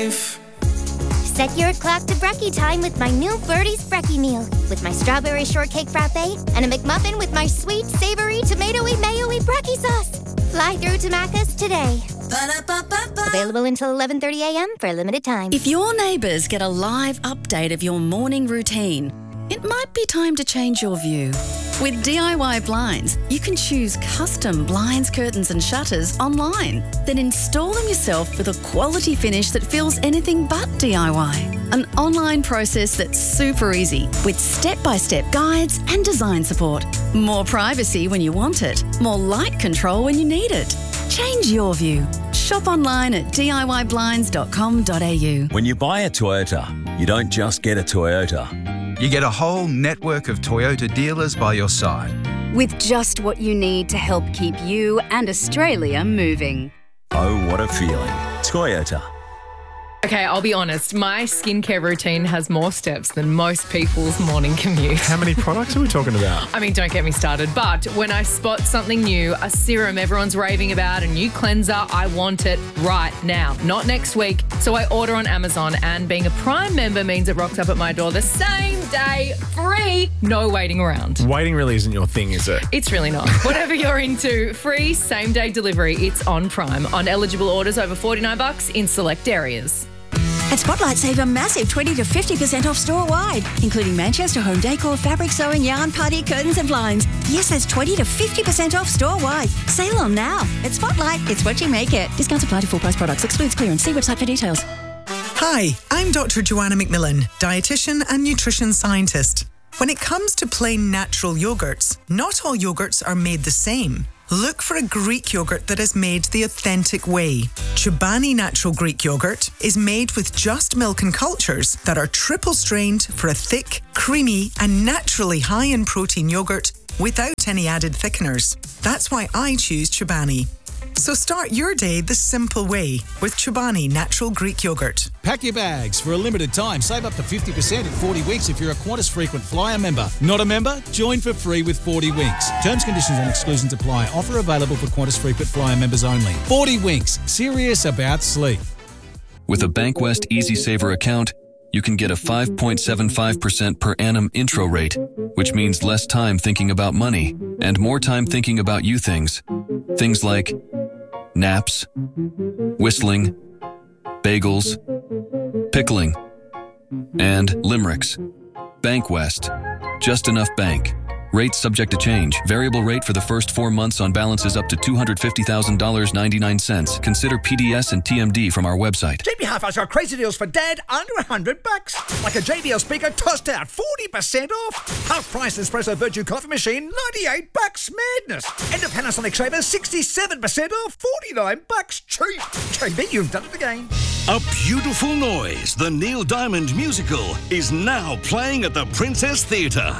life. Set your clock to brekkie time with my new Birdie's Brekkie meal. With my strawberry shortcake frappe and a McMuffin with my sweet, savoury, tomatoey, mayo-y brekkie sauce. Fly through to Macca's today. Ba-da-ba-ba-ba. Available until 11:30 a.m. for a limited time. If your neighbours get a live update of your morning routine, it might be time to change your view. With DIY Blinds, you can choose custom blinds, curtains and shutters online. Then install them yourself with a quality finish that feels anything but DIY. An online process that's super easy with step-by-step guides and design support. More privacy when you want it. More light control when you need it. Change your view. Shop online at DIYblinds.com.au. When you buy a Toyota, you don't just get a Toyota. You get a whole network of Toyota dealers by your side. With just what you need to help keep you and Australia moving. Oh, what a feeling. Toyota. Okay, I'll be honest. My skincare routine has more steps than most people's morning commute. How many products are we talking about? I mean, don't get me started. But when I spot something new, a serum everyone's raving about, a new cleanser, I want it right now, not next week. So I order on Amazon, and being a Prime member means it rocks up at my door the same day, free, no waiting around. Waiting really isn't your thing, is it? It's really not. Whatever you're into, free same-day delivery. It's on Prime on eligible orders over $49 in select areas. At Spotlight, save a massive 20 to 50% off store-wide, including Manchester home decor, fabric sewing, yarn, party, curtains and blinds. Yes, that's 20 to 50% off store-wide. Sale on now. At Spotlight, it's what you make it. Discounts apply to full-price products. Excludes clearance. See website for details. Hi, I'm Dr. Joanna McMillan, dietitian and nutrition scientist. When it comes to plain natural yogurts, not all yogurts are made the same. Look for a Greek yogurt that is made the authentic way. Chobani Natural Greek Yogurt is made with just milk and cultures that are triple strained for a thick, creamy and naturally high in protein yogurt without any added thickeners. That's why I choose Chobani. So start your day the simple way with Chobani Natural Greek Yogurt. Pack your bags. For a limited time, save up to 50% in 40 Winks if you're a Qantas Frequent Flyer member. Not a member? Join for free with 40 Winks. Terms, conditions and exclusions apply. Offer available for Qantas Frequent Flyer members only. 40 Winks. Serious about sleep. With a Bankwest EasySaver account, you can get a 5.75% per annum intro rate, which means less time thinking about money and more time thinking about you things. Things like naps, whistling, bagels, pickling, and limericks. Bankwest. Just enough bank. Rates subject to change. Variable rate for the first 4 months on balances up to $250,000.99. Consider PDS and TMD from our website. JB Hi-Fi's got crazy deals for Dad under $100. Like a JBL speaker tossed out 40% off. Half price espresso virtue coffee machine, $98. Madness. And a Panasonic shaver, 67% off, $49. Cheap. JB, you've done it again. A Beautiful Noise, the Neil Diamond musical, is now playing at the Princess Theatre.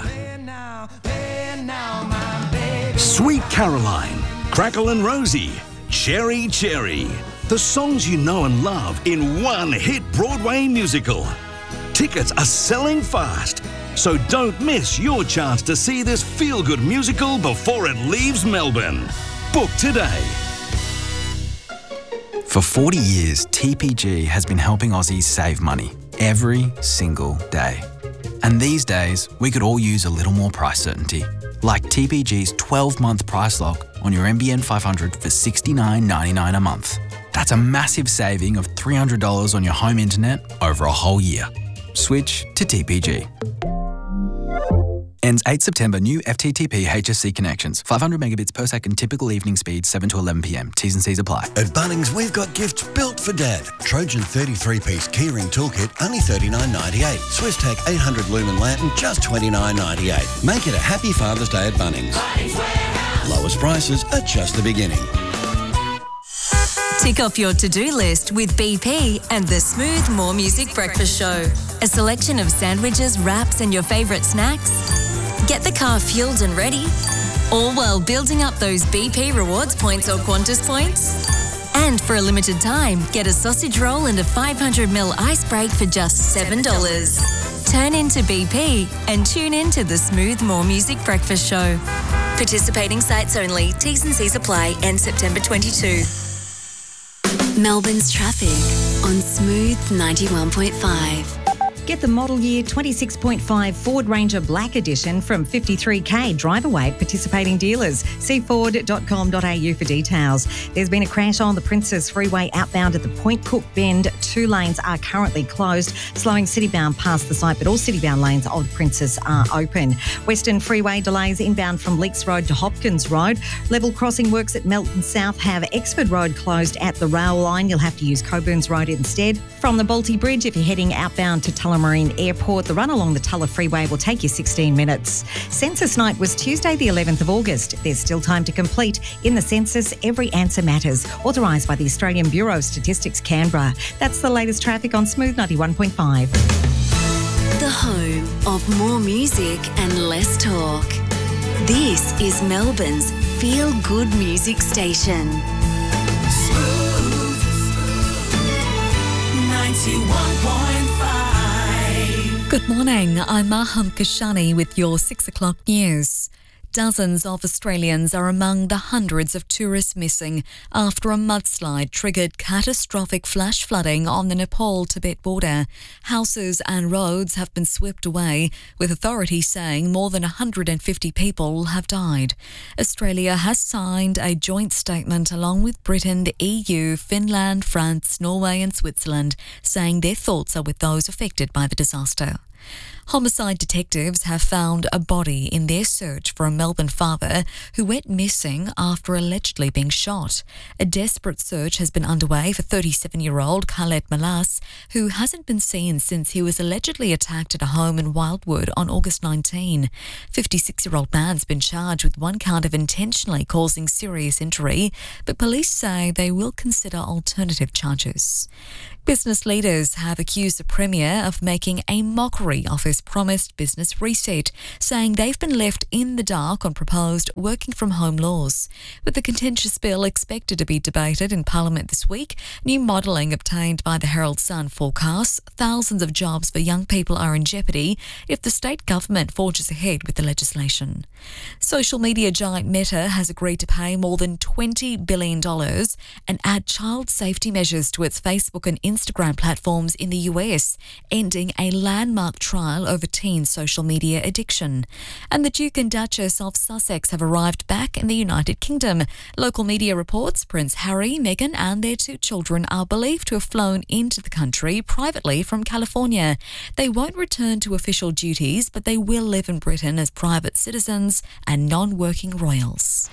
Sweet Caroline, Crackle and Rosie, Cherry Cherry. The songs you know and love in one hit Broadway musical. Tickets are selling fast, so don't miss your chance to see this feel-good musical before it leaves Melbourne. Book today. For 40 years, TPG has been helping Aussies save money every single day. And these days, we could all use a little more price certainty. Like TPG's 12-month price lock on your NBN 500 for $69.99 a month. That's a massive saving of $300 on your home internet over a whole year. Switch to TPG. Ends 8 September. New FTTP HSC connections. 500 megabits per second. Typical evening speed 7 to 11 p.m. T's and C's apply. At Bunnings, we've got gifts built for Dad. Trojan 33-piece keyring toolkit, only $39.98. Swiss-Tech 800 lumen lantern, just $29.98. Make it a happy Father's Day at Bunnings. Lowest prices are just the beginning. Tick off your to-do list with BP and the Smooth More Music Breakfast Show. A selection of sandwiches, wraps and your favourite snacks. Get the car fueled and ready, all while building up those BP Rewards points or Qantas points. And for a limited time, get a sausage roll and a 500ml ice break for just $7. Turn into BP and tune in to the Smooth More Music Breakfast Show. Participating sites only. T's and C's apply. End September 22. Melbourne's traffic on Smooth 91.5. Get the model year 26.5 Ford Ranger Black Edition from 53k drive away at participating dealers. See ford.com.au for details. There's been a crash on the Princess Freeway outbound at the Point Cook Bend. 2 lanes are currently closed, slowing citybound past the site, but all citybound lanes of Princess are open. Western Freeway delays inbound from Leaks Road to Hopkins Road. Level crossing works at Melton South have Exford Road closed at the rail line. You'll have to use Coburn's Road instead. From the Balti Bridge, if you're heading outbound to Tullamarine Airport, the run along the Tulla Freeway will take you 16 minutes. Census night was Tuesday the 11th of August. There's still time to complete. In the census, every answer matters. Authorised by the Australian Bureau of Statistics, Canberra. That's the latest traffic on Smooth 91.5. The home of more music and less talk. This is Melbourne's feel-good music station. Smooth 91.5. Good morning, I'm Maham Kashani with your 6 o'clock news. Dozens of Australians are among the hundreds of tourists missing after a mudslide triggered catastrophic flash flooding on the Nepal-Tibet border. Houses and roads have been swept away, with authorities saying more than 150 people have died. Australia has signed a joint statement along with Britain, the EU, Finland, France, Norway and Switzerland, saying their thoughts are with those affected by the disaster. Homicide detectives have found a body in their search for a Melbourne father who went missing after allegedly being shot. A desperate search has been underway for 37-year-old Khaled Malas, who hasn't been seen since he was allegedly attacked at a home in Wildwood on August 19. 56-year-old man's been charged with 1 count of intentionally causing serious injury, but police say they will consider alternative charges. Business leaders have accused the Premier of making a mockery of his promised business reset, saying they've been left in the dark on proposed working from home laws. With the contentious bill expected to be debated in Parliament this week, new modelling obtained by the Herald Sun forecasts thousands of jobs for young people are in jeopardy if the state government forges ahead with the legislation. Social media giant Meta has agreed to pay more than $20 billion and add child safety measures to its Facebook and Instagram platforms in the US, ending a landmark trial over teen social media addiction. And the Duke and Duchess of Sussex have arrived back in the United Kingdom. Local media reports Prince Harry, Meghan and their 2 children are believed to have flown into the country privately from California. They won't return to official duties, but they will live in Britain as private citizens and non-working royals.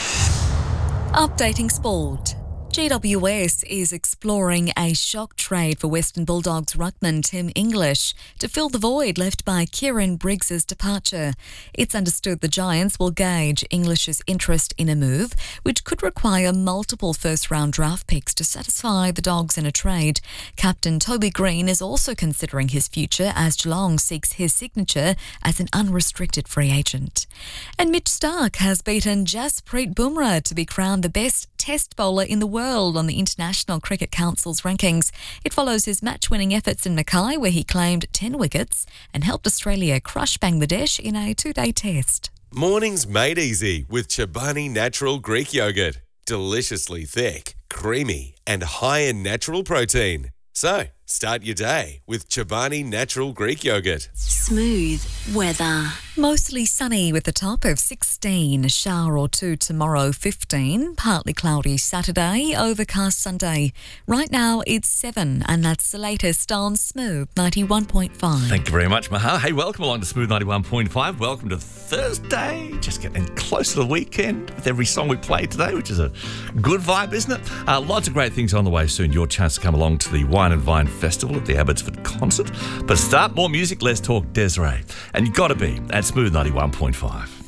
Updating sport. GWS is exploring a shock trade for Western Bulldogs ruckman Tim English to fill the void left by Kieran Briggs' departure. It's understood the Giants will gauge English's interest in a move, which could require multiple first-round draft picks to satisfy the Dogs in a trade. Captain Toby Green is also considering his future as Geelong seeks his signature as an unrestricted free agent. And Mitch Starc has beaten Jasprit Bumrah to be crowned the best Test bowler in the world on the International Cricket Council's rankings. It follows his match-winning efforts in Mackay, where he claimed 10 wickets and helped Australia crush Bangladesh in a 2-day test. Mornings made easy with Chobani Natural Greek Yogurt. Deliciously thick, creamy and high in natural protein. So, start your day with Chobani Natural Greek Yogurt. Smooth weather. Mostly sunny with a top of 16, a shower or 2 tomorrow, 15, partly cloudy Saturday, overcast Sunday. Right now it's 7 and that's the latest on Smooth 91.5. Thank you very much, Maha. Hey, welcome along to Smooth 91.5. Welcome to Thursday. Just getting close to the weekend with every song we played today, which is a good vibe, isn't it? Lots of great things on the way soon. Your chance to come along to the Wine and Vine Festival at the Abbotsford Concert. But start more music, less talk, Desiree. And you've got to be at Smooth 91.5.